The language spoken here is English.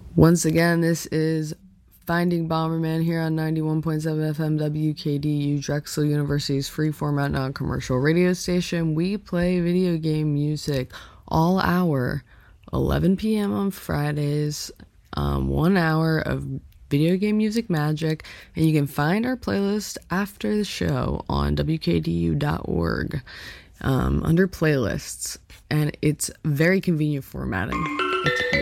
Once again, this is Finding Bomberman here on 91.7 FM WKDU, Drexel University's free format non-commercial radio station. We play video game music all hour, 11 p.m. on Fridays, 1 hour of video game music magic, and you can find our playlist after the show on wkdu.org under playlists, and it's very convenient formatting.